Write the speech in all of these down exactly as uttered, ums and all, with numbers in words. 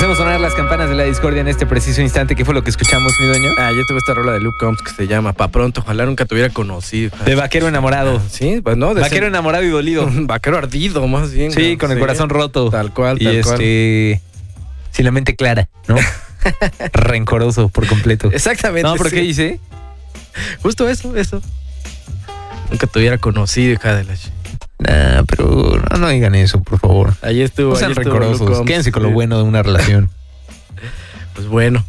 Hacemos sonar las campanas de la discordia en este preciso instante. ¿Qué fue lo que escuchamos, mi dueño? Ah, yo tuve esta rola de Luke Combs que se llama Pa' Pronto. Ojalá nunca te hubiera conocido. De vaquero enamorado. Sí, pues no. De vaquero ser... enamorado y dolido. Vaquero ardido, más bien. Sí, ¿no? con el sí. corazón roto. Tal cual, y tal este... cual. Sin la mente clara, ¿no? Rencoroso por completo. Exactamente. No, ¿pero sí. qué hice? Justo eso, eso. Nunca te hubiera conocido, hija de la... Nah, pero no, no digan eso, por favor. Ahí estuvo. No sean ahí estuvo Luke rencorosos. Combs, Quédense con sí. lo bueno de una relación. Pues bueno.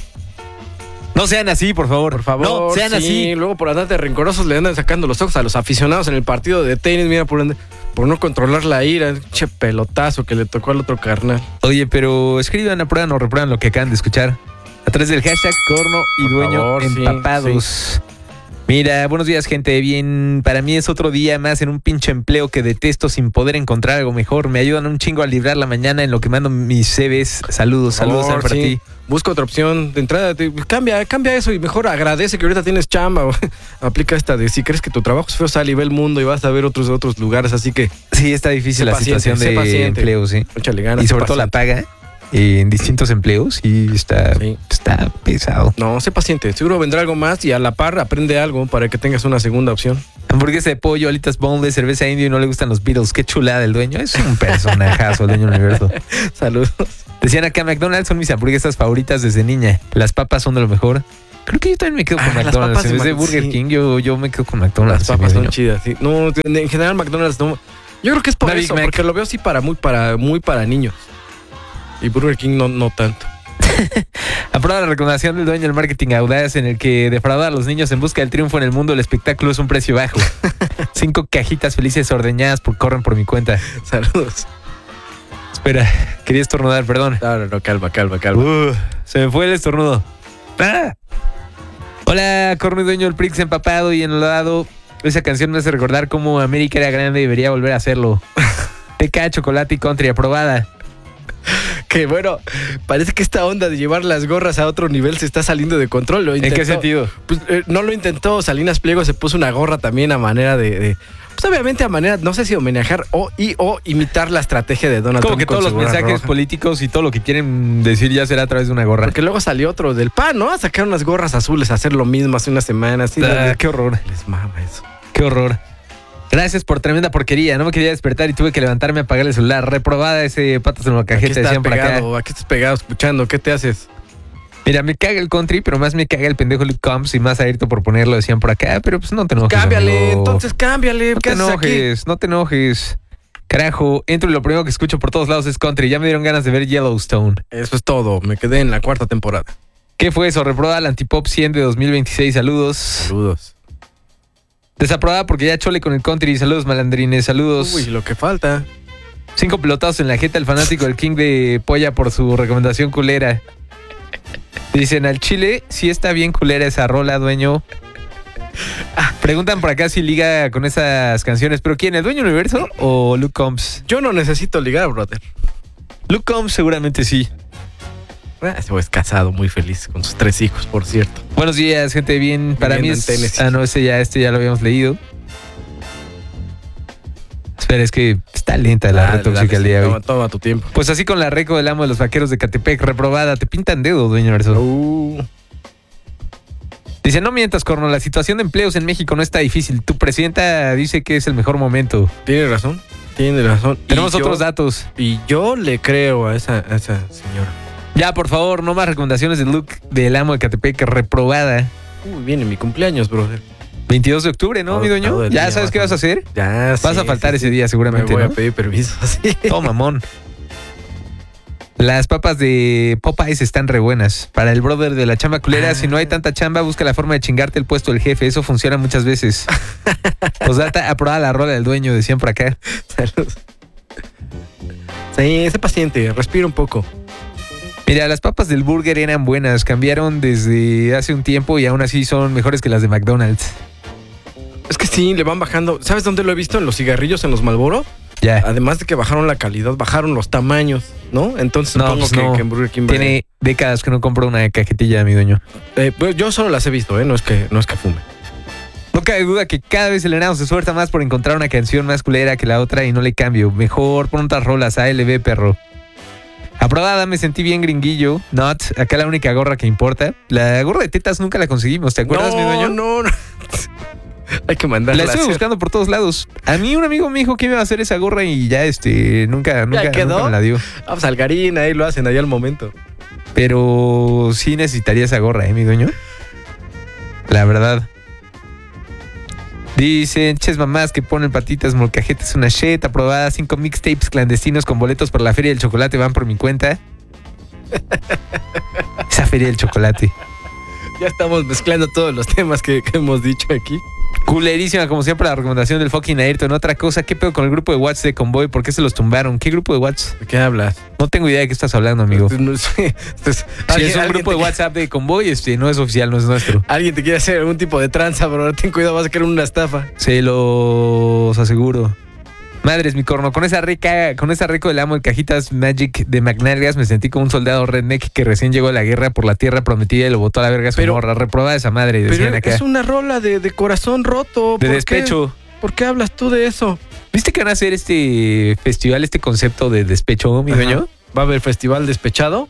No sean así, por favor. Por favor, no sean sí. así. Luego por andar de rencorosos le andan sacando los ojos a los aficionados en el partido de tenis. Mira, por, and- por no controlar la ira. Che pelotazo que le tocó al otro carnal. Oye, pero escriban, aprueban o reprueban lo que acaban de escuchar a través del hashtag Corno y Por Dueño favor, sí, empapados. sí. Mira, buenos días, gente. Bien, para mí es otro día más en un pinche empleo que detesto sin poder encontrar algo mejor. Me ayudan un chingo a librar la mañana en lo que mando mis C Vs. Saludos, Por saludos favor, para sí. ti. Busca otra opción de entrada. Te- cambia, cambia eso y mejor agradece que ahorita tienes chamba. Aplica esta de si crees que tu trabajo es feo, sal y ve el mundo y vas a ver otros otros lugares. Así que Sí, está difícil Sé la paciente, situación sé de paciente. empleo, sí. échale ganas. Y sé sobre todo la paciente. paga eh, en distintos empleos y está, Sí. está pesado. No, sé paciente. Seguro vendrá algo más y a la par aprende algo para que tengas una segunda opción. Hamburguesa de pollo, alitas boneless, cerveza indio y no le gustan los Beatles. Qué chulada el dueño. Es un personajazo el dueño del universo. Saludos. Decían acá, McDonald's son mis hamburguesas favoritas desde niña. Las papas son de lo mejor. Creo que yo también me quedo con Ah, las McDonald's. papas En vez de de Mac- Burger sí. King, yo, yo me quedo con McDonald's. Las papas mi son dueño. chidas, sí. No, en general McDonald's no. Yo creo que es por Una Big eso, Mac. porque lo veo así para muy para muy para niños. Y Burger King no, no tanto. Aprueba la recomendación del dueño del marketing audaz en el que defraudar a los niños en busca del triunfo en el mundo del espectáculo es un precio bajo. Cinco cajitas felices ordeñadas por corren por mi cuenta. Saludos. Espera, quería estornudar, perdón. No, no, no, calma, calma, calma. Uh, se me fue el estornudo. ¡Ah! Hola, corno y dueño del Prix empapado y enlodado. Esa canción me hace recordar cómo América era grande y debería volver a hacerlo. Teca, chocolate y country aprobada. Que bueno, parece que esta onda de llevar las gorras a otro nivel se está saliendo de control. Lo ¿En intentó, qué sentido? Pues, eh, no lo intentó. Salinas Pliego se puso una gorra también a manera de, de- pues obviamente a manera, no sé si homenajear o y o imitar la estrategia de Donald Como Trump. que con todos los su gorra mensajes roja. políticos y todo lo que quieren decir ya será a través de una gorra. Porque luego salió otro del P A N, ¿no? A sacar unas gorras azules, a hacer lo mismo hace unas semanas. Sí, Ah, les- qué horror, les mama eso. qué horror. Gracias por tremenda porquería. No me quería despertar y tuve que levantarme a apagar el celular. Reprobada ese patas en la Aquí cajeta, estás decían por acá. pegado, aquí estás pegado escuchando. ¿Qué te haces? Mira, me caga el country, pero más me caga el pendejo Luke Combs y más a irte por ponerlo, decían por acá. Pero pues no te enojes, Cámbiale, amigo. entonces cámbiale. No ¿Qué te haces aquí? enojes, no te enojes. Carajo, entro y lo primero que escucho por todos lados es country. Ya me dieron ganas de ver Yellowstone. Eso es todo. Me quedé en la cuarta temporada. ¿Qué fue eso? Reprobada la Antipop cien de dos mil veintiséis. Saludos. Saludos. Desaprobada porque ya chole con el country. Saludos, malandrines. Saludos. Uy, lo que falta. Cinco pelotazos en la jeta el fanático del King de Polla por su recomendación culera. Dicen, al chile sí está bien culera esa rola, dueño. Preguntan por acá si liga con esas canciones. ¿Pero quién? ¿El dueño universo o Luke Combs? Yo no necesito ligar, brother. Luke Combs seguramente sí. Ah, ese güey es casado, muy feliz, con sus tres hijos, por cierto. Buenos días, gente bien. Para mí Viviendo es... en Tennessee. Ah, no, este ya, este ya lo habíamos leído. Espera, es que está lenta la Dale, retóxica dale, el sí, día de toma, hoy. toma tu tiempo. Pues así con la reco del amo de los vaqueros de Catepec, reprobada. Te pintan dedo, dueño universo. Uh, Dice, no mientas, corno, la situación de empleos en México no está difícil. Tu presidenta dice que es el mejor momento. tiene razón, tiene razón. Y Tenemos yo- otros datos. Y yo le creo a esa, a esa señora. Ya, por favor, no más recomendaciones de Luke del amo de Catepec, reprobada. Uy, viene mi cumpleaños, brother. veintidós de octubre, ¿no, Todo- mi dueño? todo el ¿Ya día sabes qué vas vas a hacer? Ya, Vas a faltar ese día seguramente, Me voy ¿no? a pedir permiso, sí. Toma, mamón. Las papas de Popeyes están re buenas. Para el brother de la chamba culera, Ah. si no hay tanta chamba, busca la forma de chingarte el puesto del jefe. Eso funciona muchas veces. Posdata, aprobada la rola del dueño, decían por acá. Saludos. Sí, sé paciente, respira un poco. Mira, las papas del burger eran buenas. Cambiaron desde hace un tiempo y aún así son mejores que las de McDonald's. Es que sí, le van bajando. ¿Sabes dónde lo he visto? En los cigarrillos, en los Marlboro. Ya. Además de que bajaron la calidad, bajaron los tamaños, ¿no? Entonces No, supongo pues que, no. que en Burger King... Tiene décadas que no compro una cajetilla, mi dueño. Eh, pues yo solo las he visto, ¿eh? No es que, no es que fume. No cabe duda que cada vez el enano se esfuerza más por encontrar una canción más culera que la otra y no le cambio. Mejor pon otras rolas, A L B, perro. Aprobada, me sentí bien gringuillo. Not, acá la única gorra que importa. La gorra de tetas nunca la conseguimos, ¿te acuerdas, no, mi dueño? No, no, hay que mandarla. La estuve buscando por todos lados. A mí un amigo me dijo que iba a hacer esa gorra y ya este nunca, nunca, quedó? nunca me la dio. Vamos al Garín, ahí lo hacen, ahí al momento. Pero sí necesitaría esa gorra, ¿eh, mi dueño? La verdad. Dicen, ches mamás que ponen patitas, molcajetes, una shit, aprobada, cinco mixtapes clandestinos con boletos para la Feria del Chocolate van por mi cuenta. Esa Feria del Chocolate. Ya estamos mezclando todos los temas que, que hemos dicho aquí. Culerísima, como siempre, la recomendación del fucking Ayrton. Otra cosa, ¿qué pedo con el grupo de WhatsApp de Convoy? ¿Por qué se los tumbaron? ¿Qué grupo de WhatsApp? ¿De qué hablas? No tengo idea de qué estás hablando, amigo. No sé. Entonces, si es un grupo de WhatsApp de Convoy, este, no es oficial, no es nuestro. Alguien te quiere hacer algún tipo de tranza, pero ten cuidado, vas a querer una estafa. Se los aseguro. Madres, mi corno, con esa rica, con esa rico del amo de cajitas Magic de McNalgas me sentí como un soldado redneck que recién llegó a la guerra por la tierra prometida y lo botó a la verga a su Pero- morra. Reprobada esa madre, decían Pero acá. es una rola de, de corazón roto. De ¿por despecho. qué? ¿Por qué hablas tú de eso? ¿Viste que van a hacer este festival, este concepto de despecho, mi Ajá. dueño? ¿Va a haber festival despechado?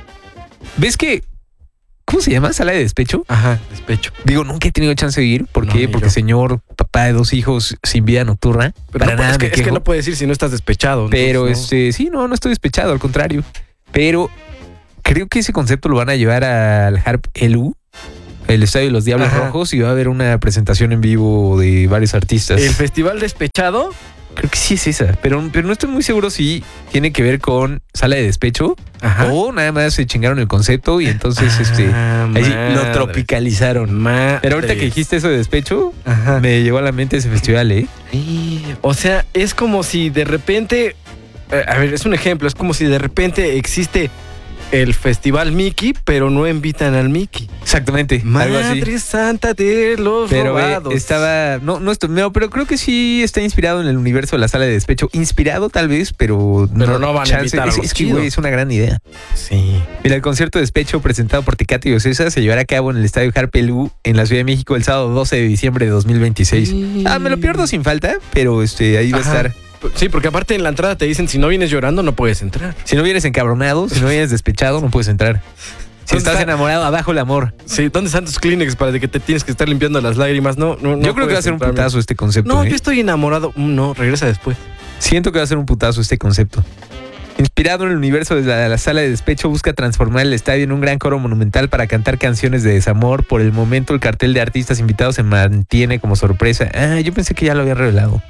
¿Ves que... ¿Cómo se llama? ¿Sala de despecho? Ajá, despecho. Digo, nunca he tenido chance de ir. ¿Por No, qué? ni Porque yo. señor, papá de dos hijos sin vida nocturna. Pero para no, puedes- nada es, que, me es que quejo. no puedes ir si no estás despechado. Pero entonces, ¿no? este, sí, no, no estoy despechado, al contrario. Pero creo que ese concepto lo van a llevar al Harp Elu, el Estadio de los Diablos Ajá. Rojos, y va a haber una presentación en vivo de varios artistas. ¿El festival despechado? Creo que sí es esa, pero, pero no estoy muy seguro si tiene que ver con sala de despecho Ajá. o nada más se chingaron el concepto y entonces este Ah, ahí sí, lo madre. tropicalizaron. Madre. Pero ahorita que dijiste eso de despecho, Ajá. me llegó a la mente ese festival, ¿eh? O sea, es como si de repente... eh, A ver, es un ejemplo. Es como si de repente existe el festival Mickey, pero no invitan al Mickey. Exactamente, algo así. Madre santa de los Pero eh, robados. estaba, no, no estoy, no, pero creo que sí está inspirado en el universo de la sala de despecho. Inspirado tal vez, pero, Pero no van a invitar a Es, los es que, chidos. güey, es una gran idea. Sí. Mira, el concierto de despecho presentado por Tecate y Ocesa se llevará a cabo en el Estadio Harp Elu en la Ciudad de México el sábado doce de diciembre de dos mil veintiséis. Ah, me lo pierdo sin falta, pero este ahí va a Ajá. estar. Sí, porque aparte en la entrada te dicen, si no vienes llorando, no puedes entrar. Si no vienes encabronado, si no vienes despechado, no puedes entrar. Si ¿Dónde estás está? enamorado, abajo el amor. Sí, ¿dónde están tus Kleenex para de que te tienes que estar limpiando las lágrimas? No, no, no Yo creo que va a puedes ser un entrar, putazo este amigo. concepto. No, ¿eh? yo estoy enamorado. Mm, No, regresa después. Siento que va a ser un putazo este concepto. Inspirado en el universo de la, la sala de despecho, busca transformar el estadio en un gran coro monumental para cantar canciones de desamor. Por el momento, el cartel de artistas invitados se mantiene como sorpresa. Ah, yo pensé que ya lo había revelado.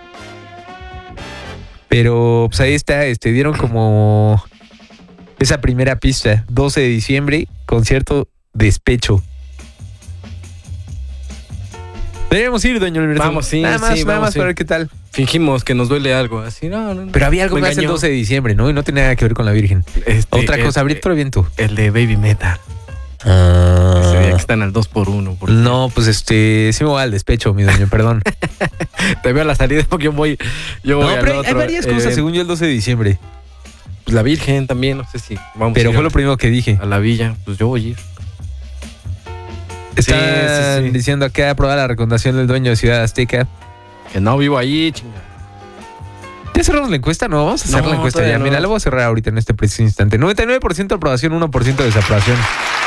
Pero pues ahí está, este, dieron como esa primera pista. doce de diciembre, concierto despecho. Deberíamos ir, doña Alberto. Vamos, sí, Nada más, sí, nada vamos más a ir. para ver qué tal. Fingimos que nos duele algo. Así, no, no. no. Pero había algo Me más el engañó. doce de diciembre, ¿no? Y no tenía nada que ver con la Virgen. Este, Otra cosa, el- abrí otro evento. El de Baby Metal. Ese día que están al dos por uno. Porque No, pues este, sí me voy al despecho, mi doño, perdón. te veo a la salida porque yo voy. Yo voy No, al pero hay, otro, hay varias cosas, eh, según yo, el doce de diciembre. Pues la Virgen también, no sé si vamos Pero a ir fue a, lo primero que dije. a la villa. Pues yo voy a ir. Están sí, sí. diciendo acá aprobar la recomendación del dueño de Ciudad Azteca. Que no vivo ahí, chinga. ¿Ya cerramos la encuesta? No, vamos a hacer No, la encuesta todavía ya. no. Mira, la voy a cerrar ahorita en este preciso instante. noventa y nueve por ciento aprobación, uno por ciento desaprobación.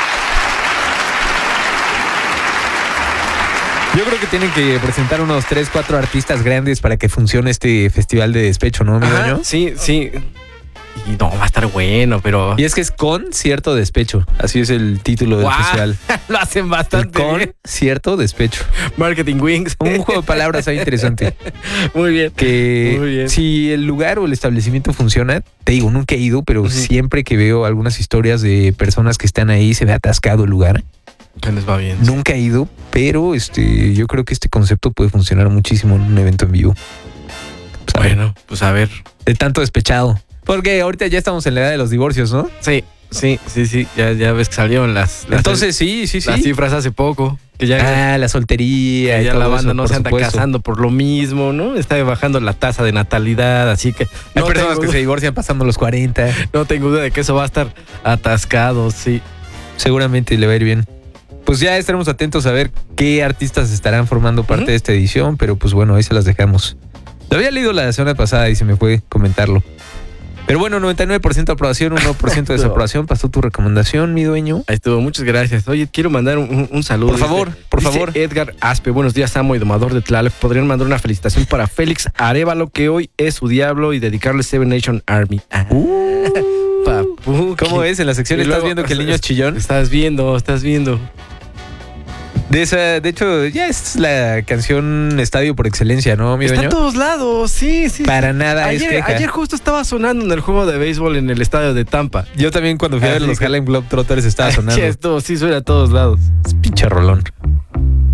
Yo creo que tienen que presentar unos tres, cuatro artistas grandes para que funcione este festival de despecho, ¿no, mi Ajá, dueño? sí, sí. Y no, va a estar bueno, pero... Y es que es con cierto despecho. Así es el título del Guau, festival. Lo hacen El bastante con bien. cierto despecho. Marketing Wings. Un juego de palabras ahí interesante. Muy bien. Que Muy bien. si el lugar o el establecimiento funciona, te digo, nunca he ido, pero Ujú. siempre que veo algunas historias de personas que están ahí, se ve atascado el lugar. Que les va bien. Nunca he ido, pero este, yo creo que este concepto puede funcionar muchísimo en un evento en vivo. Pues, a ver, Bueno, pues a ver. de tanto despechado. Porque ahorita ya estamos en la edad de los divorcios, ¿no? Sí, sí, sí, sí. Ya, ya ves que salieron las, las, Entonces sí, sí, sí. las cifras hace poco. Que ya, Ah, la soltería. que y ya todo la banda eso, no por se anda supuesto. casando por lo mismo, ¿no? Está bajando la tasa de natalidad, así que... Hay no personas tengo, que se divorcian pasando los cuarenta. no tengo duda de que eso va a estar atascado, sí. Seguramente le va a ir bien. Pues ya estaremos atentos a ver qué artistas estarán formando parte Ujú. de esta edición, pero pues bueno, ahí se las dejamos. Lo había leído la semana pasada y se me fue comentarlo. Pero bueno, noventa y nueve por ciento aprobación, uno por ciento desaprobación. Pasó tu recomendación, mi dueño. Ahí estuvo, muchas gracias. Oye, quiero mandar un, un saludo. Por favor, dice, por dice favor. Edgar Aspe, buenos días, amo y domador de Tlaloc. Podrían mandar una felicitación para Félix Arevalo, que hoy es su diablo, y dedicarle Seven Nation Army. Ah, Uh, papu, ¿Cómo es? En la sección Y estás luego, viendo que el niño es chillón. Estás viendo, estás viendo. De esa, de hecho, ya es la canción estadio por excelencia, ¿no, mi Está dueño? en todos lados, sí, sí. Para sí. nada es ayer, queja. ayer justo estaba sonando en el juego de béisbol en el estadio de Tampa. Yo también cuando fui a ver Así los que- Harlem Globetrotters estaba sonando. Esto sí suena a todos lados. Es pinche rolón.